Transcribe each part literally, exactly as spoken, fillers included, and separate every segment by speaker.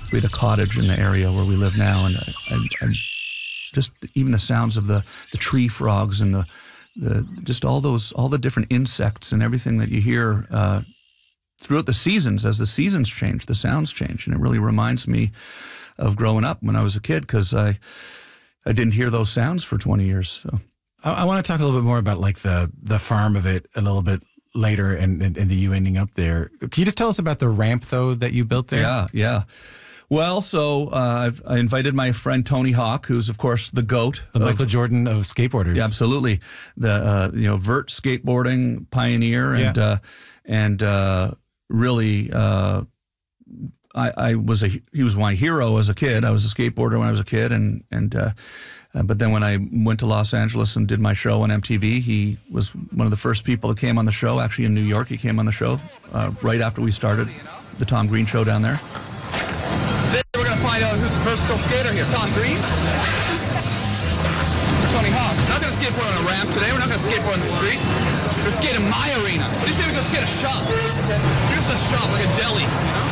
Speaker 1: we had a cottage in the area where we live now, and I, I, I just even the sounds of the, the tree frogs and the the just all those all the different insects and everything that you hear uh, throughout the seasons. As the seasons change, the sounds change, and it really reminds me of growing up when I was a kid, because I I didn't hear those sounds for twenty years. So
Speaker 2: I, I want to talk a little bit more about like the the farm of it a little bit later, and, and, and the you ending up there. Can you just tell us about the ramp though that you built there?
Speaker 1: Yeah, yeah. Well, so uh, I've, I invited my friend Tony Hawk, who's of course the GOAT,
Speaker 2: the
Speaker 1: of,
Speaker 2: Michael Jordan of skateboarders.
Speaker 1: Yeah, absolutely. The uh, you know vert skateboarding pioneer, and
Speaker 2: Yeah.
Speaker 1: uh, and uh, really. Uh, I, I was a he was my hero as a kid. I was a skateboarder when I was a kid, and and uh, uh, but then when I went to Los Angeles and did my show on M T V, he was one of the first people that came on the show. Actually, in New York, he came on the show uh, right after we started the Tom Green show down there.
Speaker 3: Today we're gonna find out who's the versatile skater here. Tom Green or Tony Hawk. We're not gonna skateboard on a ramp today. We're not gonna skateboard on the street. We're gonna skate in my arena. What do you say we go skate a shop? Here's a shop, like a deli, you know?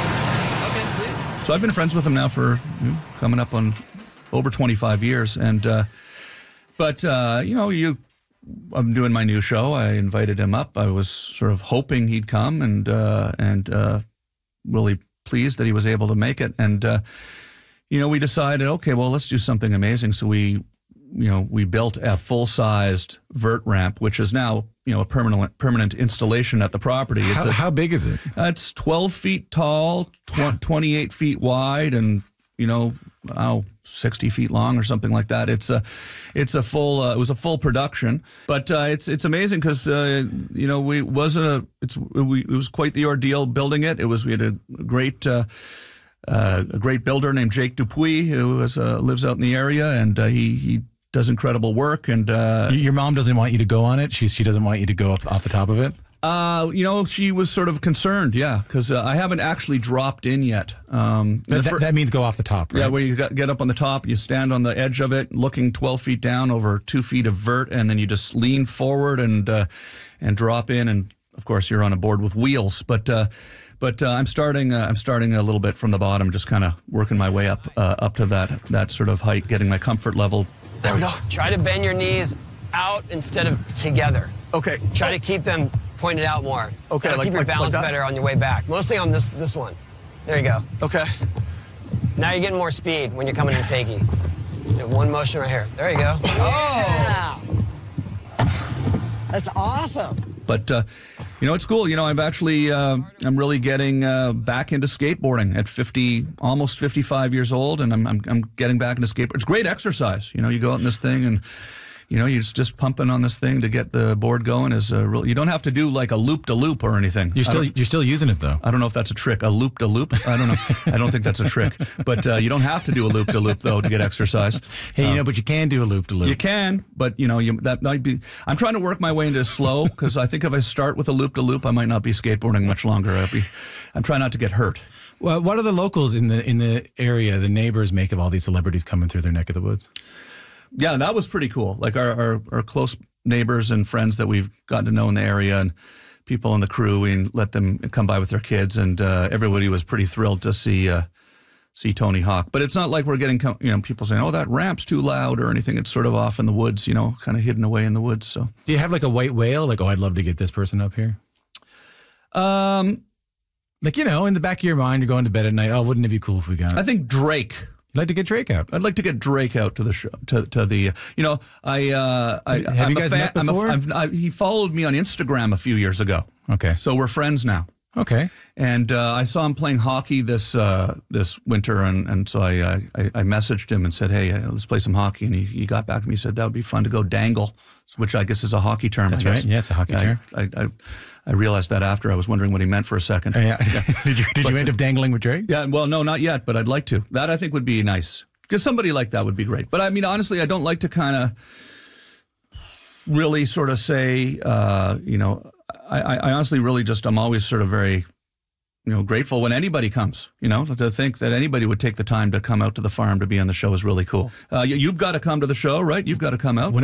Speaker 1: So I've been friends with him now for you know, coming up on over twenty-five years, and uh, but uh, you know, you, I'm doing my new show. I invited him up. I was sort of hoping he'd come, and uh, and uh, really pleased that he was able to make it. And uh, you know, we decided, okay, well, let's do something amazing. So we, you know, we built a full-sized vert ramp, which is now you know a permanent permanent installation at the property. It's
Speaker 2: How,
Speaker 1: a,
Speaker 2: how big is it?
Speaker 1: Uh, it's twelve feet tall, tw- twenty-eight feet wide, and you know, oh, sixty feet long or something like that. It's a, it's a full. Uh, it was a full production, but uh, it's it's amazing because uh, you know we was a it's we it was quite the ordeal building it. It was we had a great. Uh, uh, a great builder named Jake Dupuis, who is, uh, lives out in the area, and uh, he he does incredible work. And uh,
Speaker 2: Your mom doesn't want you to go on it. She she doesn't want you to go up off the top of it.
Speaker 1: Uh, you know, she was sort of concerned, yeah, because uh, I haven't actually dropped in yet. Um,
Speaker 2: That,
Speaker 1: the fir-
Speaker 2: that means go off the top, right?
Speaker 1: Yeah, where you got, get up on the top, you stand on the edge of it, looking twelve feet down over two feet of vert, and then you just lean forward and uh, and drop in, and of course you're on a board with wheels. But uh, but uh, I'm starting uh, I'm starting a little bit from the bottom, just kind of working my way up uh, up to that that sort of height, getting my comfort level.
Speaker 3: There we go.
Speaker 4: Try to bend your knees out instead of together.
Speaker 3: Okay.
Speaker 4: Try to keep them pointed out more.
Speaker 3: Okay,
Speaker 4: That'll
Speaker 3: like-
Speaker 4: keep your
Speaker 3: like- like
Speaker 4: balance
Speaker 3: that?
Speaker 4: better on your way back. Mostly on this this one. There you go.
Speaker 3: Okay.
Speaker 4: Now you're getting more speed when you're coming in fakie. Do one motion right here. There you go.
Speaker 5: Oh! That's awesome.
Speaker 1: But uh, you know, it's cool. You know, I'm actually uh, I'm really getting uh, back into skateboarding at fifty, almost fifty-five years old, and I'm I'm, I'm getting back into skateboard. It's great exercise. You know, you go out in this thing and. You know, you're just pumping on this thing to get the board going. Is a real. You don't have to do like a loop to loop or anything.
Speaker 2: You're still you're still using it though.
Speaker 1: I don't know if that's a trick. A loop to loop. I don't know. I don't think that's a trick. But uh, you don't have to do a loop to loop though to get exercise.
Speaker 2: Hey, you
Speaker 1: Um,
Speaker 2: know, but you can do a loop to loop.
Speaker 1: You can, but you know, you, that might be. I'm trying to work my way into slow because I think if I start with a loop to loop, I might not be skateboarding much longer. I'll be. I'm trying not to get hurt.
Speaker 2: Well, what do the locals in the in the area, the neighbors, make of all these celebrities coming through their neck of the woods?
Speaker 1: Yeah, that was pretty cool. Like our, our, our close neighbors and friends that we've gotten to know in the area, and people in the crew, we let them come by with their kids, and uh, everybody was pretty thrilled to see uh, see Tony Hawk. But it's not like we're getting you know people saying, "Oh, that ramp's too loud" or anything. It's sort of off in the woods, you know, kind of hidden away in the woods. So,
Speaker 2: Do you have like a white whale? Like, oh, I'd love to get this person up here.
Speaker 1: um,
Speaker 2: Like, you know, in the back of your mind, you're going to bed at night. Oh, wouldn't it be cool if we got?
Speaker 1: I think Drake.
Speaker 2: I'd like to get Drake out.
Speaker 1: I'd like to get Drake out to the show, to, to the, you know, I, uh, I,
Speaker 2: Have
Speaker 1: I'm
Speaker 2: you
Speaker 1: a
Speaker 2: guys
Speaker 1: fan,
Speaker 2: met
Speaker 1: I'm a-
Speaker 2: before?
Speaker 1: I've- I, he followed me on Instagram a few years ago.
Speaker 2: Okay.
Speaker 1: So we're friends now.
Speaker 2: Okay.
Speaker 1: And uh, I saw him playing hockey this uh, this winter, and, and so I, I I messaged him and said, hey, uh, let's play some hockey. And he, he got back to me and said, that would be fun to go dangle, which I guess is a hockey term.
Speaker 2: That's
Speaker 1: I guess.
Speaker 2: right. Yeah, it's a hockey
Speaker 1: Yeah,
Speaker 2: term.
Speaker 1: I, I, I realized that after. I was wondering what he meant for a second.
Speaker 2: Uh, yeah. did you, did
Speaker 1: But,
Speaker 2: you end up dangling with Drake?
Speaker 1: Yeah, well, no, not yet, but I'd like to. That I think would be nice. Because somebody like that would be great. But I mean, honestly, I don't like to kind of really sort of say, uh, you know, I, I honestly really just, I'm always sort of very, you know, grateful when anybody comes, you know, to think that anybody would take the time to come out to the farm to be on the show is really cool. Uh, you, you've got to come to the show, right? You've got to come out.